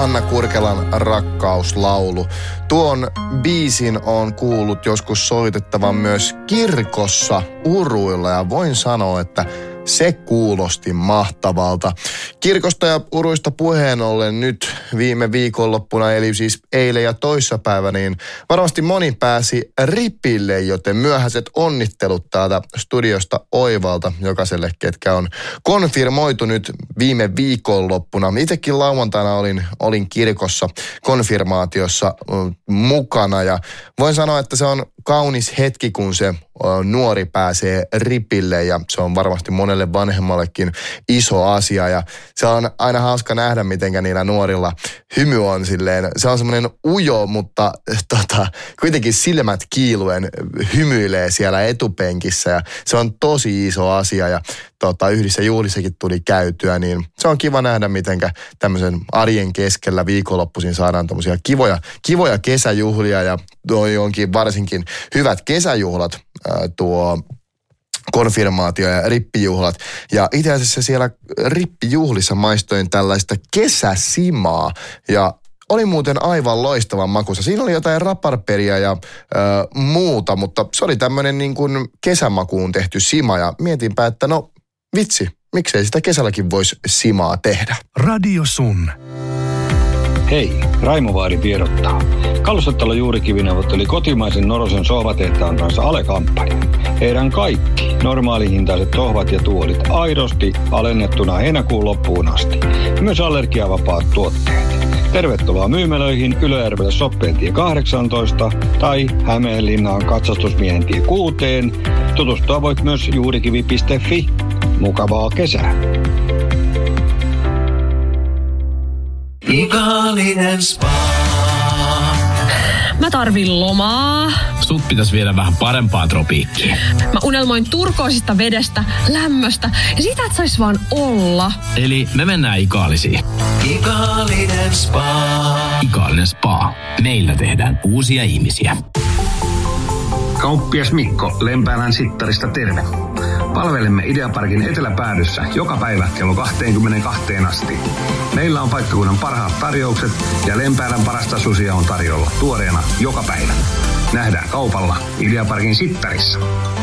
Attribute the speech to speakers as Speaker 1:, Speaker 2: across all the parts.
Speaker 1: Hanna Kurkelan Rakkauslaulu. Tuon biisin on kuullut joskus soitettavan myös kirkossa uruilla ja voin sanoa, että se kuulosti mahtavalta. Kirkosta ja uruista puheen ollen nyt viime viikonloppuna, eli siis eilen ja toissapäivä, niin varmasti moni pääsi ripille, joten myöhäiset onnittelut täältä studiosta Oivalta jokaiselle, ketkä on konfirmoitu nyt viime viikonloppuna. Itsekin lauantaina olin kirkossa konfirmaatiossa mukana ja voin sanoa, että se on kaunis hetki, kun se nuori pääsee ripille ja se on varmasti monelle vanhemmallekin iso asia ja se on aina hauska nähdä, mitenkä niillä nuorilla hymy on silleen. Se on semmoinen ujo, mutta kuitenkin silmät kiiluen hymyilee siellä etupenkissä ja se on tosi iso asia ja yhdessä juhlissakin tuli käytyä, niin se on kiva nähdä, mitenkä tämmöisen arjen keskellä viikonloppuisin saadaan tommosia kivoja kesäjuhlia ja onkin varsinkin hyvät kesäjuhlat, tuo konfirmaatio ja rippijuhlat. Ja itse asiassa siellä rippijuhlissa maistoin tällaista kesäsimaa ja oli muuten aivan loistavan makuisa. Siinä oli jotain raparperia ja muuta, mutta se oli tämmöinen niin kuin kesämakuun tehty sima ja mietinpä, että no vitsi, miksei sitä kesälläkin voisi simaa tehdä.
Speaker 2: Radio Sun.
Speaker 3: Hei, Raimo Vaari tiedottaa. Kalustettalo Juurikivi neuvotteli kotimaisen Norosen sohvatehtaan kanssa alekampanja. Heidän kaikki normaalihintaiset sohvat ja tuolit aidosti alennettuna heinäkuun loppuun asti. Myös allergiavapaat tuotteet. Tervetuloa myymälöihin Ylöjärvelle Soppeentie 18 tai Hämeenlinnaan Katsastusmiehen tie 6. Tutustua voit myös juurikivi.fi. Mukavaa kesää!
Speaker 4: Ikaalinen spa.
Speaker 5: Mä tarvin lomaa.
Speaker 6: Sut pitäisi viedä vähän parempaan tropiikkiin.
Speaker 5: Mä unelmoin turkoisista vedestä, lämmöstä ja siitä, että sais vaan olla.
Speaker 6: Eli me mennään Ikaalisiin.
Speaker 4: Ikaalinen spa.
Speaker 6: Ikaalinen spa. Meillä tehdään uusia ihmisiä.
Speaker 7: Kauppias Mikko Lempäälän Sittarista terve. Palvelemme Ideaparkin eteläpäädyssä joka päivä kello 22 asti. Meillä on paikkakunnan parhaat tarjoukset ja Lempäälän parasta susia on tarjolla tuoreena joka päivä. Nähdään kaupalla Ideaparkin Sittarissa.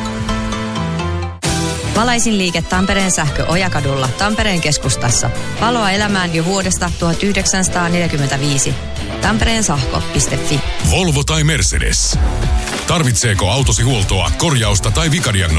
Speaker 8: Valaisin liike Tampereen sähkö Ojakadulla Tampereen keskustassa. Valoa elämään jo vuodesta 1945. tampereensahko.fi.
Speaker 2: Volvo tai Mercedes. Tarvitseeko autosi huoltoa, korjausta tai vikadiagnoosia?